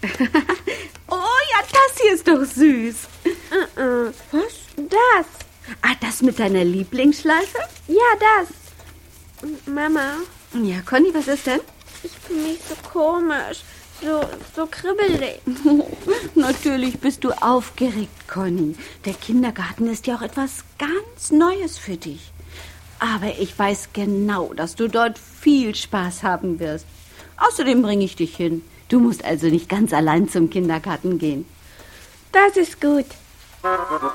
Oh ja, das hier ist doch süß. Was? Das. Das mit deiner Lieblingsschleife? Ja, das. Mama. Ja, Conny, was ist denn? Ich fühle mich so komisch. So kribbelig. Natürlich bist du aufgeregt, Conny. Der Kindergarten ist ja auch etwas ganz Neues für dich. Aber ich weiß genau, dass du dort viel Spaß haben wirst. Außerdem bringe ich dich hin. Du musst also nicht ganz allein zum Kindergarten gehen. Das ist gut.